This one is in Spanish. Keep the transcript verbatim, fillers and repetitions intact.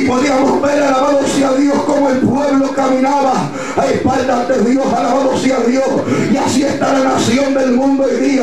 Y podíamos ver, alabado sea Dios, como el pueblo caminaba a espaldas de Dios, alabado sea Dios. Y así está la nación del mundo hoy día.